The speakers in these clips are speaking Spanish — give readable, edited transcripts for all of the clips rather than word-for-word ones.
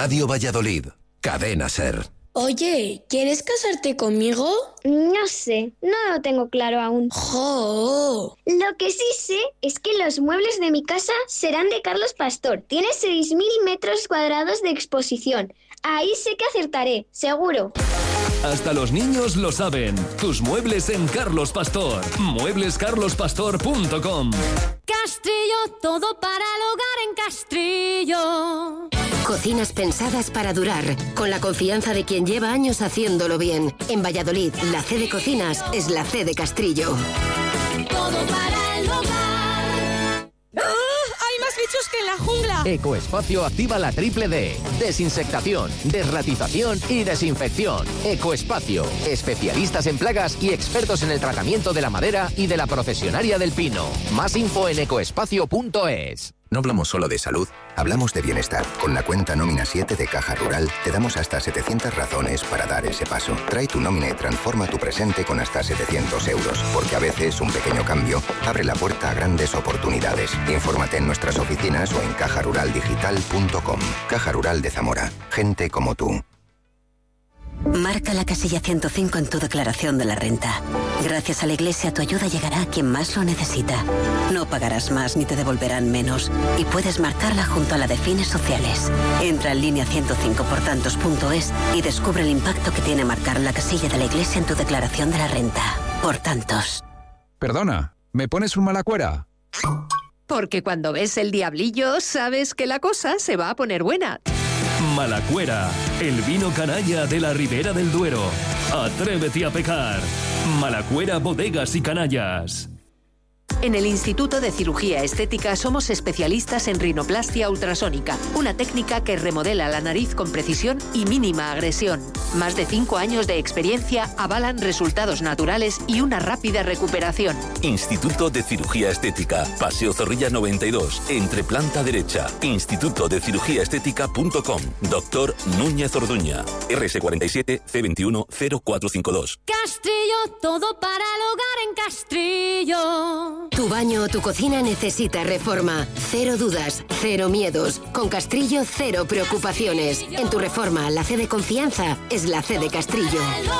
Radio Valladolid, Cadena SER. Oye, ¿quieres casarte conmigo? No sé, no lo tengo claro aún. ¡Jo! Lo que sí sé es que los muebles de mi casa serán de Carlos Pastor. Tiene 6.000 metros cuadrados de exposición. Ahí sé que acertaré, seguro. Hasta los niños lo saben. Tus muebles en Carlos Pastor. Mueblescarlospastor.com. Castrillo, todo para el hogar en Castrillo. Cocinas pensadas para durar, con la confianza de quien lleva años haciéndolo bien. En Valladolid, la C de Cocinas es la C de Castrillo. Todo para el hogar. ¡Hay más bichos que en la jungla! Ecoespacio activa la triple D. Desinsectación, desratización y desinfección. Ecoespacio. Especialistas en plagas y expertos en el tratamiento de la madera y de la profesionaria del pino. Más info en ecoespacio.es. No hablamos solo de salud, hablamos de bienestar. Con la cuenta Nómina 7 de Caja Rural te damos hasta 700 razones para dar ese paso. Trae tu nómina y transforma tu presente con hasta 700 euros, porque a veces un pequeño cambio abre la puerta a grandes oportunidades. Infórmate en nuestras oficinas o en cajaruraldigital.com. Caja Rural de Zamora. Gente como tú. Marca la casilla 105 en tu declaración de la renta. Gracias a la Iglesia, tu ayuda llegará a quien más lo necesita. No pagarás más ni te devolverán menos. Y puedes marcarla junto a la de fines sociales. Entra en línea 105portantos.es y descubre el impacto que tiene marcar la casilla de la Iglesia en tu declaración de la renta. Por tantos. Perdona, ¿me pones un Malacuera? Porque cuando ves el diablillo, sabes que la cosa se va a poner buena. Malacuera, el vino canalla de la Ribera del Duero. Atrévete a pecar. Malacuera, bodegas y canallas. En el Instituto de Cirugía Estética somos especialistas en rinoplastia ultrasónica, una técnica que remodela la nariz con precisión y mínima agresión. Más de 5 años de experiencia avalan resultados naturales y una rápida recuperación. Instituto de Cirugía Estética, Paseo Zorrilla 92, entre planta derecha. Institutodecirugíaestética.com. Doctor Núñez Orduña. RS47 C21 0452. Castrillo, todo para el hogar en Castrillo. Tu baño o tu cocina necesita reforma. Cero dudas, cero miedos. Con Castrillo, cero preocupaciones. En tu reforma, la C de confianza es la C de Castrillo.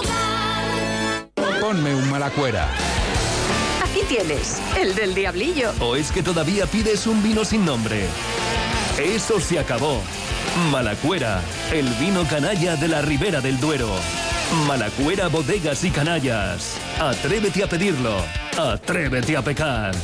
Ponme un Malacuera. Aquí tienes, el del diablillo. ¿O es que todavía pides un vino sin nombre? Eso se acabó. Malacuera, el vino canalla de la Ribera del Duero. Malacuera, bodegas y canallas. Atrévete a pedirlo. Atrévete a pecar.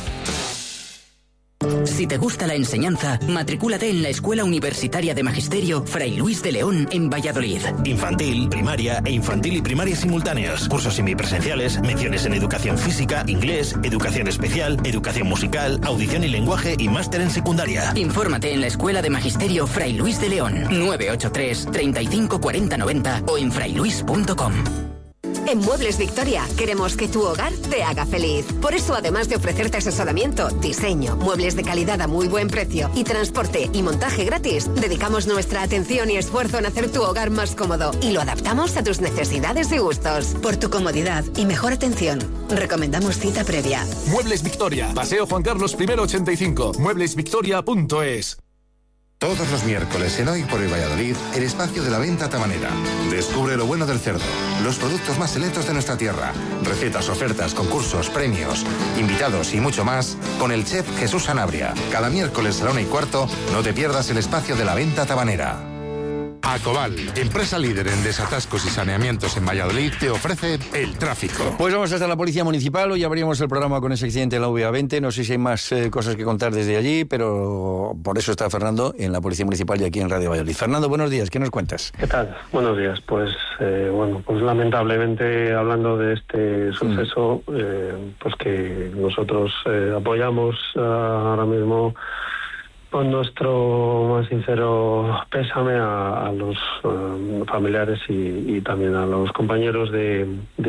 Si te gusta la enseñanza, matricúlate en la Escuela Universitaria de Magisterio Fray Luis de León en Valladolid. Infantil, primaria e infantil y primaria simultáneos. Cursos semipresenciales, menciones en educación física, inglés, educación especial, educación musical, audición y lenguaje y máster en secundaria. Infórmate en la Escuela de Magisterio Fray Luis de León, 983 35 40 90 o en frayluis.com. En Muebles Victoria queremos que tu hogar te haga feliz. Por eso, además de ofrecerte asesoramiento, diseño, muebles de calidad a muy buen precio y transporte y montaje gratis, dedicamos nuestra atención y esfuerzo en hacer tu hogar más cómodo y lo adaptamos a tus necesidades y gustos. Por tu comodidad y mejor atención, recomendamos cita previa. Muebles Victoria, Paseo Juan Carlos I 85, mueblesvictoria.es. Todos los miércoles en Hoy por el Valladolid, el espacio de la venta tabanera. Descubre lo bueno del cerdo, los productos más selectos de nuestra tierra, recetas, ofertas, concursos, premios, invitados y mucho más con el chef Jesús Sanabria. Cada miércoles a la 1:15, no te pierdas el espacio de la venta tabanera. Acobal, empresa líder en desatascos y saneamientos en Valladolid, te ofrece el tráfico. Pues vamos hasta la Policía Municipal. Hoy abrimos el programa con ese accidente en la VA20. No sé si hay más cosas que contar desde allí, pero por eso está Fernando en la Policía Municipal y aquí en Radio Valladolid. Fernando, buenos días, ¿qué nos cuentas? ¿Qué tal? Buenos días. Pues pues lamentablemente hablando de este suceso, pues que nosotros apoyamos ahora mismo con nuestro más sincero pésame a los familiares y también a los compañeros de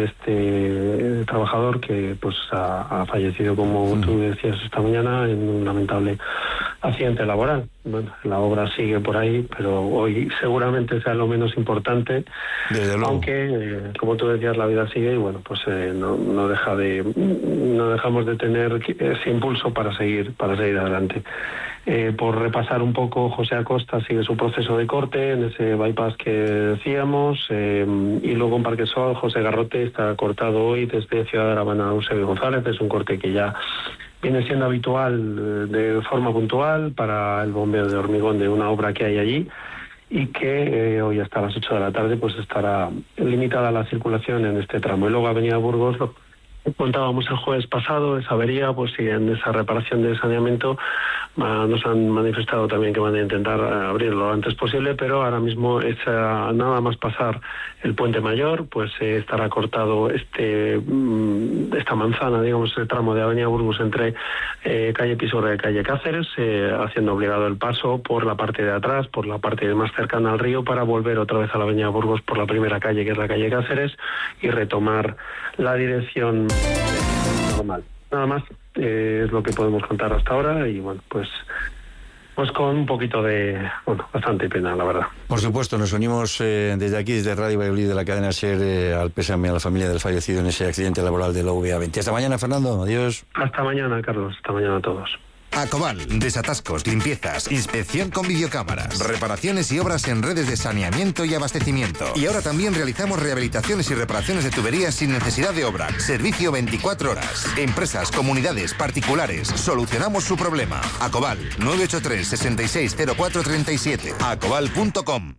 este trabajador que pues ha fallecido, como tú decías esta mañana, en un lamentable accidente laboral. Bueno, la obra sigue por ahí, pero hoy seguramente sea lo menos importante, aunque como tú decías, la vida sigue y bueno, pues no dejamos de tener ese impulso para seguir adelante. Por repasar un poco, José Acosta sigue su proceso de corte en ese bypass que decíamos, y luego en Parquesol, José Garrote está cortado hoy desde Ciudad de La Habana a Eusebio González. Es un corte que ya viene siendo habitual de forma puntual para el bombeo de hormigón de una obra que hay allí, y que hoy hasta las 8 de la tarde pues estará limitada la circulación en este tramo. Y luego Avenida Burgos, lo contábamos el jueves pasado, esa avería, pues sí, en esa reparación de saneamiento nos han manifestado también que van a intentar abrirlo lo antes posible, pero ahora mismo nada más pasar el Puente Mayor, pues estará cortado esta manzana, digamos, el tramo de Avenida Burgos entre calle Pisuerga y calle Cáceres, haciendo obligado el paso por la parte de atrás, por la parte más cercana al río, para volver otra vez a la Avenida Burgos por la primera calle, que es la calle Cáceres, y retomar la dirección normal. Nada más es lo que podemos contar hasta ahora, y bueno, pues con un poquito de, bastante pena, la verdad. Por supuesto, nos unimos desde aquí, desde Radio Valladolid, de la cadena SER, al pésame a la familia del fallecido en ese accidente laboral de la VA20. Hasta mañana, Fernando. Adiós. Hasta mañana, Carlos. Hasta mañana a todos. Acobal, desatascos, limpiezas, inspección con videocámaras, reparaciones y obras en redes de saneamiento y abastecimiento. Y ahora también realizamos rehabilitaciones y reparaciones de tuberías sin necesidad de obra. Servicio 24 horas. Empresas, comunidades, particulares. Solucionamos su problema. Acobal, 983 660437. Acobal.com.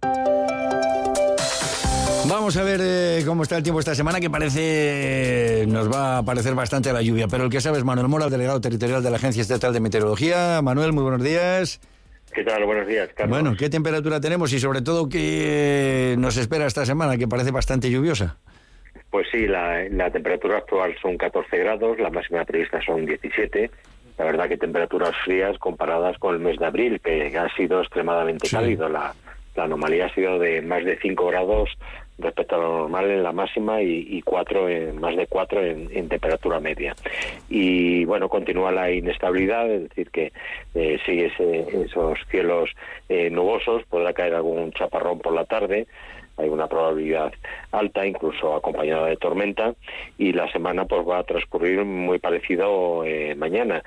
Vamos a ver cómo está el tiempo esta semana, que nos va a parecer bastante la lluvia, pero el que sabe es Manuel Mora, delegado territorial de la Agencia Estatal de Meteorología. Manuel, muy buenos días. ¿Qué tal? Buenos días, Carlos. Bueno, ¿qué temperatura tenemos y sobre todo qué nos espera esta semana, que parece bastante lluviosa? Pues sí, la temperatura actual son 14 grados, la máxima prevista son 17. La verdad que temperaturas frías comparadas con el mes de abril, que ha sido extremadamente cálido. La anomalía ha sido de más de 5 grados respecto a lo normal en la máxima y más de 4 en temperatura media. Y bueno, continúa la inestabilidad, es decir, que sigue esos cielos nubosos, podrá caer algún chaparrón por la tarde, hay una probabilidad alta, incluso acompañada de tormenta, y la semana pues va a transcurrir muy parecido mañana.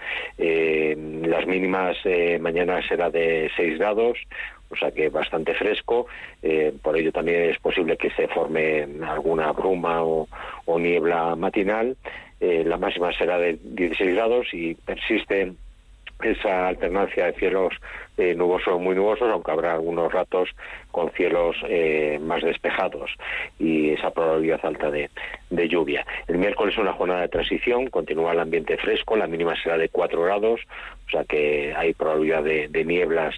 Las mínimas mañana será de 6 grados, o sea que bastante fresco, por ello también es posible que se forme alguna bruma o niebla matinal. La máxima será de 16 grados y persiste esa alternancia de cielos nubosos, muy nubosos, aunque habrá algunos ratos con cielos más despejados y esa probabilidad alta de lluvia. El miércoles es una jornada de transición, continúa el ambiente fresco, la mínima será de 4 grados, o sea que hay probabilidad de nieblas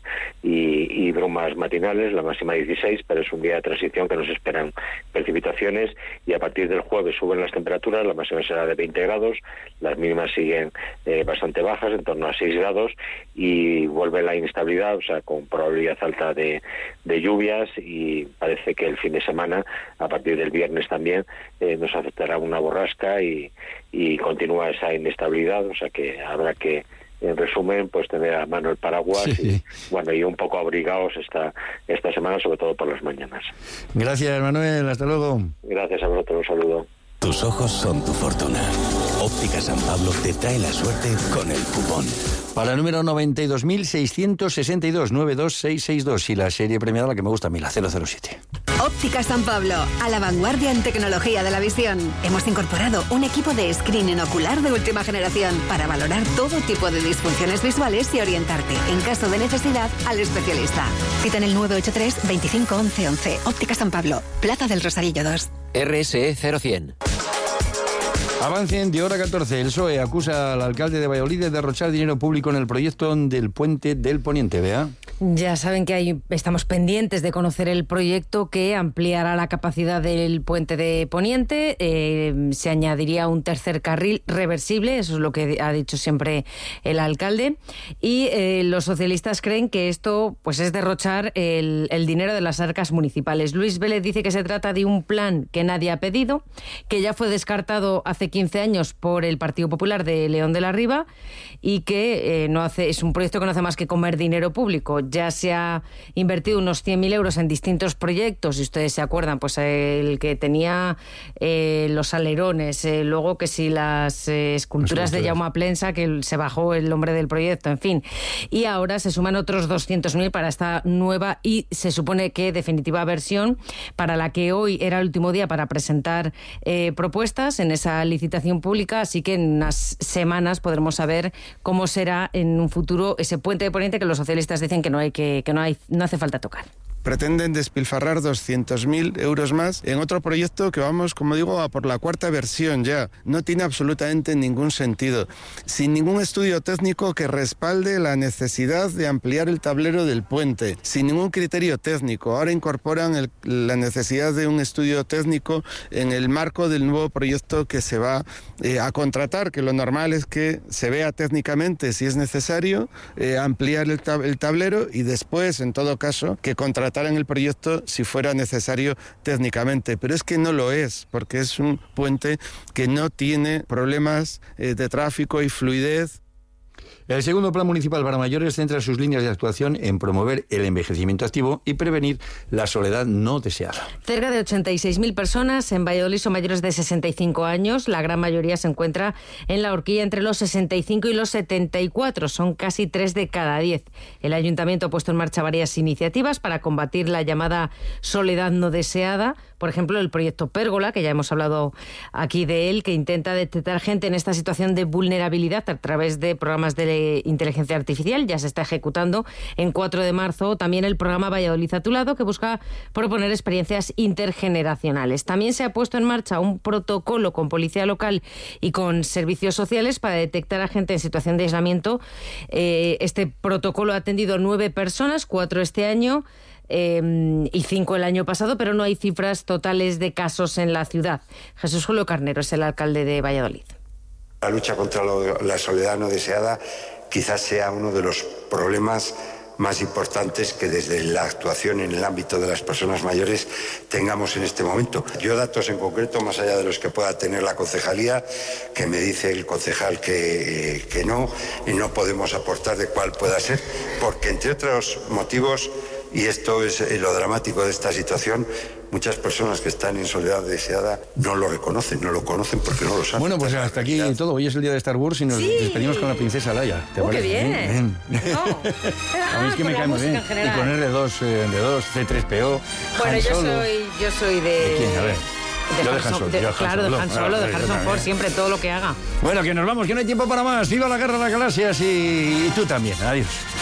y brumas matinales, la máxima 16, pero es un día de transición que nos esperan precipitaciones, y a partir del jueves suben las temperaturas, la máxima será de 20 grados, las mínimas siguen bastante bajas, en torno a 6 grados, y vuelve la inestabilidad, o sea, con probabilidad alta de lluvias, y parece que el fin de semana, a partir del viernes también, nos afectará una borrasca y continúa esa inestabilidad, o sea que habrá que, en resumen, pues tener a mano el paraguas, sí. y un poco abrigados esta semana, sobre todo por las mañanas. Gracias, Manuel, hasta luego. Gracias a vosotros, un saludo. Tus ojos son tu fortuna. Óptica San Pablo te trae la suerte con el cupón. Para el número 92.662, 92662, y la serie premiada, la que me gusta a mí, la 007. Óptica San Pablo, a la vanguardia en tecnología de la visión. Hemos incorporado un equipo de screening ocular de última generación para valorar todo tipo de disfunciones visuales y orientarte, en caso de necesidad, al especialista. Cita en el 983 25 11 11. Óptica San Pablo, Plaza del Rosarillo 2. RSE 0100. Avancen de hora 14. El PSOE acusa al alcalde de Valladolid de derrochar dinero público en el proyecto del puente del Poniente. Bea. Ya saben que estamos pendientes de conocer el proyecto que ampliará la capacidad del puente de Poniente. Se añadiría un tercer carril reversible, eso es lo que ha dicho siempre el alcalde. Y los socialistas creen que esto pues es derrochar el dinero de las arcas municipales. Luis Vélez dice que se trata de un plan que nadie ha pedido, que ya fue descartado hace 15 años por el Partido Popular de León de la Riva y que es un proyecto que no hace más que comer dinero público. ya se ha invertido unos 100.000 euros en distintos proyectos, si ustedes se acuerdan, pues el que tenía los alerones, luego que si las esculturas de Jaume Plensa, que se bajó el nombre del proyecto, en fin. Y ahora se suman otros 200.000 para esta nueva y se supone que definitiva versión, para la que hoy era el último día para presentar propuestas en esa licitación pública, así que en unas semanas podremos saber cómo será en un futuro ese puente de Poniente que los socialistas dicen que no hace falta tocar. Pretenden despilfarrar 200.000 euros más en otro proyecto que vamos, como digo, a por la cuarta versión ya. No tiene absolutamente ningún sentido. Sin ningún estudio técnico que respalde la necesidad de ampliar el tablero del puente. Sin ningún criterio técnico. Ahora incorporan la necesidad de un estudio técnico en el marco del nuevo proyecto que se va a contratar, que lo normal es que se vea técnicamente si es necesario ampliar el tablero y después, en todo caso, que contratar en el proyecto si fuera necesario técnicamente, pero es que no lo es, porque es un puente que no tiene problemas de tráfico y fluidez. El segundo plan municipal para mayores centra sus líneas de actuación en promover el envejecimiento activo y prevenir la soledad no deseada. Cerca de 86.000 personas en Valladolid son mayores de 65 años. La gran mayoría se encuentra en la horquilla entre los 65 y los 74. Son casi 3 de cada 10. El ayuntamiento ha puesto en marcha varias iniciativas para combatir la llamada soledad no deseada. Por ejemplo, el proyecto Pérgola, que ya hemos hablado aquí de él, que intenta detectar gente en esta situación de vulnerabilidad a través de programas de inteligencia artificial. Ya se está ejecutando en 4 de marzo. También el programa Valladolid a tu lado, que busca proponer experiencias intergeneracionales. También se ha puesto en marcha un protocolo con policía local y con servicios sociales para detectar a gente en situación de aislamiento. Este protocolo ha atendido 9 personas, 4 este año, y 5 el año pasado, pero no hay cifras totales de casos en la ciudad. Jesús Julio Carnero es el alcalde de Valladolid. La lucha contra la soledad no deseada quizás sea uno de los problemas más importantes que desde la actuación en el ámbito de las personas mayores tengamos en este momento. Yo datos en concreto, más allá de los que pueda tener la concejalía, que me dice el concejal que no podemos aportar de cuál pueda ser, porque entre otros motivos, y esto es lo dramático de esta situación, muchas personas que están en soledad deseada no lo reconocen, no lo conocen porque no lo saben. Bueno, pues hasta aquí todo. Hoy es el día de Star Wars y nos despedimos con la princesa Leia. ¿Te parece? ¡Qué bien! A mí es que me cae muy bien. Y con R2, C3PO. Bueno, yo soy de... ¿De quién? A ver. Claro, de Han Solo, de Harrison Ford, siempre, todo lo que haga. Bueno, que nos vamos, que no hay tiempo para más. ¡Viva la guerra de las galaxias! Y tú también. Adiós.